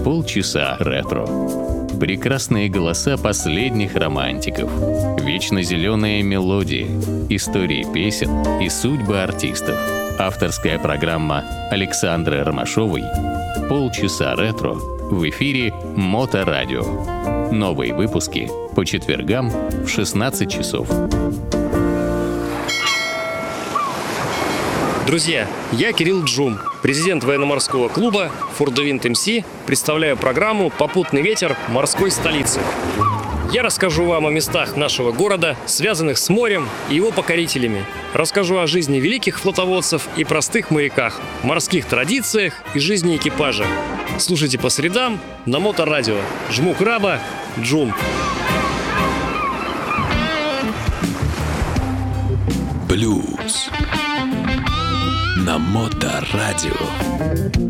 Полчаса ретро. Прекрасные голоса последних романтиков. Вечно зеленые мелодии. Истории песен и судьбы артистов. Авторская программа Александры Ромашовой «Полчаса ретро» в эфире Моторадио. Новые выпуски по четвергам в 16 часов. Друзья, я Кирилл Джум, президент военно-морского клуба «Фордвинд МС», представляю программу «Попутный ветер морской столицы». Я расскажу вам о местах нашего города, связанных с морем и его покорителями. Расскажу о жизни великих флотоводцев и простых моряках, морских традициях и жизни экипажа. Слушайте по средам на Моторадио. Жму краба, Джум. Блюз на Моторадио.